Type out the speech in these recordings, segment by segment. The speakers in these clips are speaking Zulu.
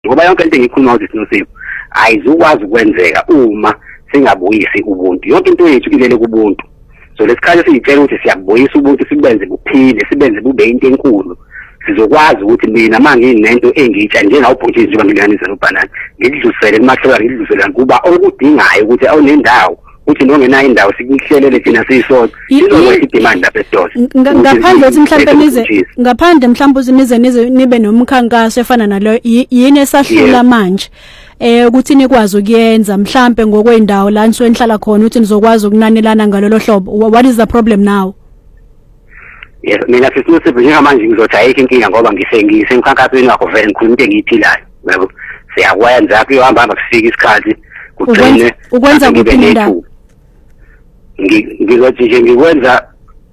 ngoba yonke into engikhuluma ukuthi sinosipho ayizukwazi ukwenzeka uma singabuyisi ubuntu. Yonke into yethu ilele kubuntu. So lesikhathi siyitshela ukuthi siyabuyisa ubuntu sibenze buphile, sibenze bube into enkulu. Sizokwazi ukuthi mina manje nginento engitsha njengawubhontshisi njengoba ngilinganisa noBhanana ngidlulisele kumakhelwane ngidlulisele kuba okudingayo ukuthi awunendawo uthi nongenayo indawo sikuhlelele thina siyisodwa sizokwenza idemand lapha eStolo. Ngaphandle ukuthi mhlawumbe ngaphandle mhlawumbe nibe nomkhankaso efana nalo yini esahlula manje ukuthi nikwazi ukuyenza mhlawumbe ngokweindawo la nisuke nihlala khona ukuthi nizokwazi ukunanelana ngalolo hlobo. What is the problem now? Yes, mina sisinose njengamanje ngizojayeka inkinga ngoba ngisemkhankasweni wakho vele ngikhuluma into engiyiphilayo. Yebo. Siyakwenza kuyohamba kufika isikhathi kugcine ukwenza kuphi indawo. Ngizothi nje ngikwenza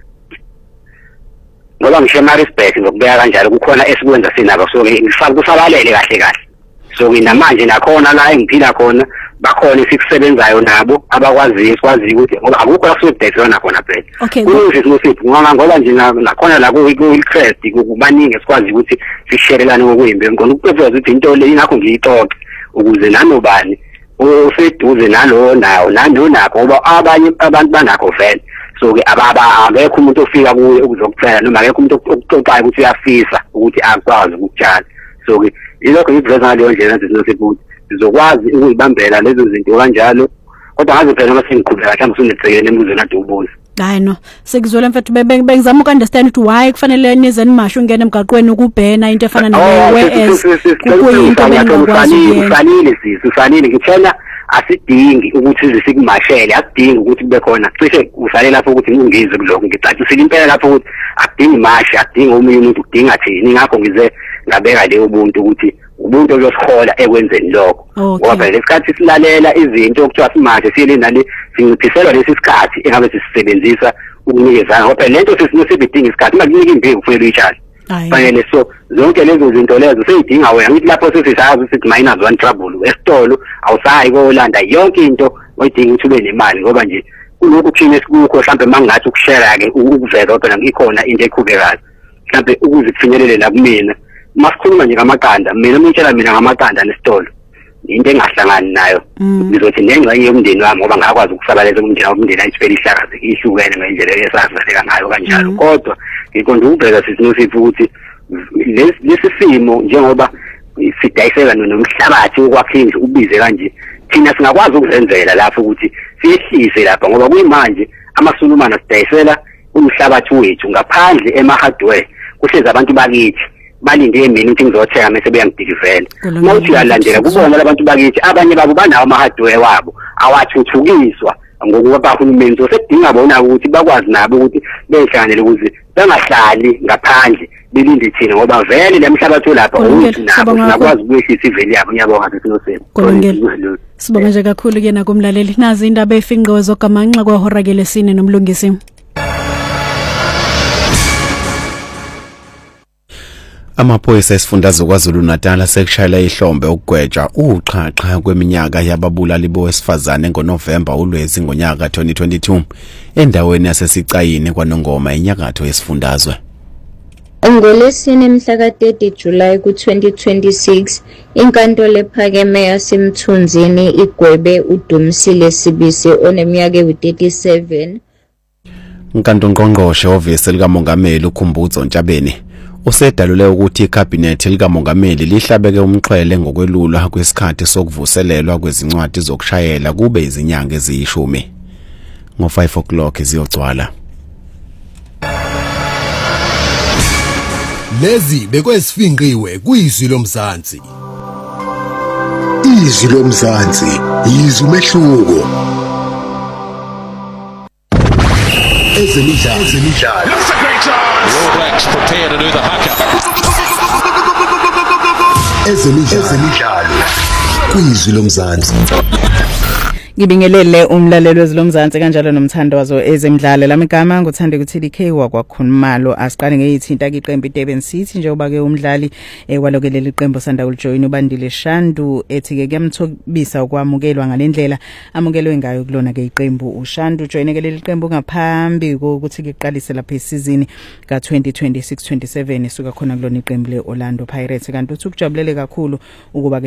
ngoba ngishe-Maritzburg ngokubeka kanjalo kukhona esikwenza sinabo so ngifaka kusabalele kahle kahle. So nginamanje nakhona la engiphila khona bakhona esikusebenzayo nabo abakwaziyo sikwazi ukuthi ngoba akukho la sokudayisana khona phela. Kuningi sinosipho ngoba nje nakhona la ku-Hillcrest kubaningi sikwazi ukuthi sisherelane ngokuyimbi ngona ukuphefeza ukuthi into le ingakho ngiyixoxe ukuze nanobani oseduze nalo nawo nanonakho ngoba abanye abantu banakho vele. So ke akekho umuntu ofika kuye ukuzokuthela noma akekho umuntu okuxoxayo ukuthi uyafisa ukuthi akwazi ukutshala. So ke ilokho ngiveza ngaleyo ndlela sinosipho sizokwazi ukuyibambela lezo zinto kanjalo kodwa ngaze phela uma sengiqhubeka mhlawumbe usunetsekele emibuzweni ade ubuza. Hayi no sekuzwela mfethu bengizama ukunderstand ukuthi why kufanele nize nimashe ungena emgaqweni ukubhena into efana naleyo whereas kuyinto bengakwazi kufanele ngithena asidingi ukuthi size sikumashele akudingi ukuthi kube khona cishe usale lapho ukuthi ngingize kuloko ngicacisile impela lapho ukuthi akudingi imashe akudingi omunye umuntu udinga thini ngakho ngize ngabeka leyo ubuntu ukuthi ubuntu oyosihola ekwenzeni lokho ngoba lesikhathi silalela izinto okuthiwa simashe siyelinali sinciphiselwa lesi sikhathi engabe sisebenzisa ukunikezana ngoba lento sesinosipho idinga isikhathi uma kunika imbewu kufanele uyitshale fanele so zonke lezo zinto lezo seyidinga wena ngithi lapho sesisazi ukuthi minus one trouble eStolo awusayi kolanda yonke into oyidinga ukuthi ube nemali ngoba nje kuloko kuthini esikukho mhlawumbe mangathi ukushare ke ukuvela kodwa ngikhona into eqhubekayo mhlawumbe ukuze kufinyelele la kumina masikhuluma nje ngamaqanda mina ngitshela mina ngamaqanda neStolo into engahlangani nayo ngizothi nengxenye yomndeni wami ngoba ngakwazi ukusabalalisa umndeni ayisiphelile ihlakaze ihlukene ngendlela esazivaleka ngayo kanjalo kodwa ngiqonda ukubheka sinosipho ukuthi lesi simo njengoba sidayiseka nomhlabathi wokwakha indlu ubize kanje thina singakwazi ukuzenzela lapho ukuthi siyehlise lapha ngoba kuyimanje amasulumana sidayisela umhlabathi wethu ngaphandle ema-hardware kuhlezi abantu bakithi balinde mina ukuthi ngizothenga mase beyangidilivela mawuthi uyalandela kubona labantu bakithi abanye babo banawo ama-hardware wabo awathuthukiswa ngokuba bahulumeni so sekudinga bona ukuthi bakwazi nabo ukuthi behlanganele ukuze bengahlali ngaphandle belinde thina ngoba vele lemhlabathi lapha ukuthi nabo sinakwazi ukwehlisa iveli yabo ngiyabonga sinosipho. Sibonga nje kakhulu kena kumlaleli nazi indaba efinqozo gamanxa kwahora ke lesine nomlungisi. Amaphoyisa esifundazwe KwaZulu-Natal sekushayela ihlombe ukugwetshwa uqhaqha kweminyaka yababulali bowesifazane ngoNovemba uLwezi ngonyaka 2022 endaweni yasesicayini kwaNongoma enyakatho yesifundazwe. Ngolesine mhla ka-30 July ku-2026 inkantolo ephakeme yaseMthunzini igwebe uDumisile Sibisi oneminyaka ewu-37. Inkantolo ngqongqoshe ofisi likamongameli uKhumbudzo Ntshabeni usedalule ukuthi icabinet likamongameli lihlabeke umxhwele ngokwelulwa kwesikhathi sokuvuselelwa kwezincwadi zokushayela kube izinyanga eziyishumi ngo-5 o'clock ziyogcwala. Lezi bekwesifinqiwe kuyizwi lomzansi. Izwi lomzansi yizwi umehluko. Ezemidlalo. All Blacks prepare to do the haka. Ezemidlalo kuyizwi lomzansi. Ngibingelele umlalelo wezilomzansi kanjalo nomthandazo ezemidlalo lamigama ngothande ukuthi DK wakwakhulumalo asiqale ngeyithinta iqembu iDurban City njengoba ke umdlali walokelela iqembu sanda ujoin uBandile Shandu ethi ke kuyamthobisa ukwamukelwa ngalendlela amukelwe ngayo kulona ke iqembu uShandu joinekele iqembu ngaphambi kokuthi liqalise lapha isizini ka2026-27 isuka khona kulona iqembu leOrlando Pirates kanti uthi ukujabulele kakhulu ukuba